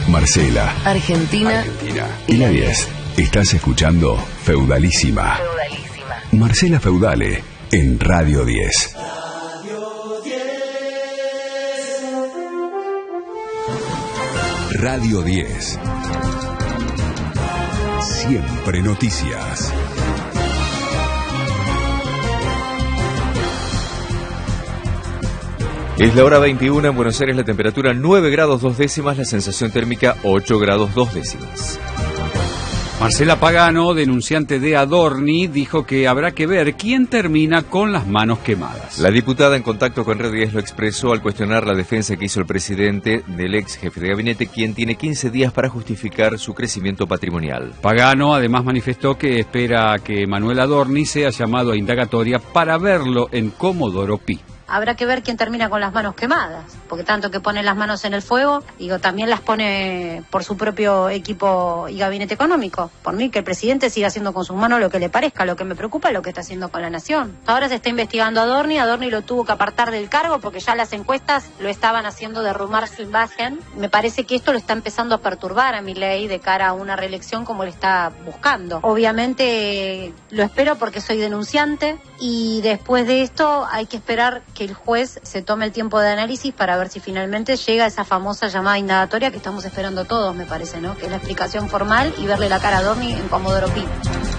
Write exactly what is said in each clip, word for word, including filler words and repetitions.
Marcela, Argentina, Argentina y la diez. Estás escuchando Feudalísima. Feudalísima. Marcela Feudale en Radio diez. Radio diez. Siempre noticias. Es la hora veintiuna en Buenos Aires, la temperatura nueve grados dos décimas, la sensación térmica ocho grados dos décimas. Marcela Pagano, denunciante de Adorni, dijo que habrá que ver quién termina con las manos quemadas. La diputada en contacto con Radio diez lo expresó al cuestionar la defensa que hizo el presidente del ex jefe de gabinete, quien tiene quince días para justificar su crecimiento patrimonial. Pagano además manifestó que espera que Manuel Adorni sea llamado a indagatoria para verlo en Comodoro Pi. Habrá que ver quién termina con las manos quemadas, porque tanto que pone las manos en el fuego, digo, también las pone por su propio equipo y gabinete económico. Por mí, que el presidente siga haciendo con sus manos lo que le parezca. Lo que me preocupa es lo que está haciendo con la nación. Ahora se está investigando a Adorni, Adorni lo tuvo que apartar del cargo porque ya las encuestas lo estaban haciendo derrumbar su imagen. Me parece que esto lo está empezando a perturbar a Milei de cara a una reelección como le está buscando. Obviamente lo espero porque soy denunciante y después de esto hay que esperar que el juez se tome el tiempo de análisis para ver si finalmente llega esa famosa llamada indagatoria que estamos esperando todos, me parece, ¿no? Que es la explicación formal y verle la cara a Adorni en Comodoro Pi.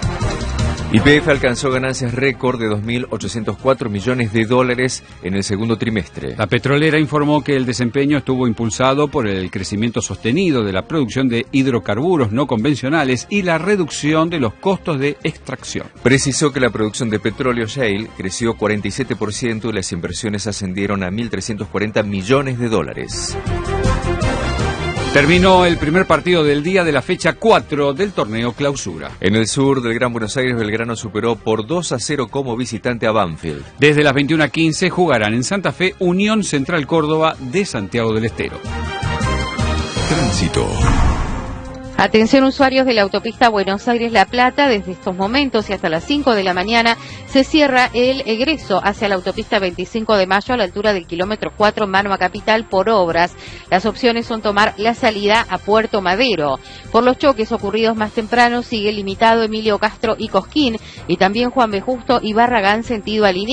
Y P F alcanzó ganancias récord de dos mil ochocientos cuatro millones de dólares en el segundo trimestre. La petrolera informó que el desempeño estuvo impulsado por el crecimiento sostenido de la producción de hidrocarburos no convencionales y la reducción de los costos de extracción. Precisó que la producción de petróleo shale creció cuarenta y siete por ciento y las inversiones ascendieron a mil trescientos cuarenta millones de dólares. Terminó el primer partido del día de la fecha cuatro del torneo Clausura. En el sur del Gran Buenos Aires, Belgrano superó por dos a cero como visitante a Banfield. Desde las veintiuna quince jugarán en Santa Fe Unión Central Córdoba de Santiago del Estero. Tránsito. Atención usuarios de la autopista Buenos Aires-La Plata, desde estos momentos y hasta las cinco de la mañana se cierra el egreso hacia la autopista veinticinco de mayo a la altura del kilómetro cuatro Mano a Capital por obras. Las opciones son tomar la salida a Puerto Madero. Por los choques ocurridos más temprano sigue limitado Emilio Castro y Cosquín y también Juan B. Justo y Barragán sentido Alinea.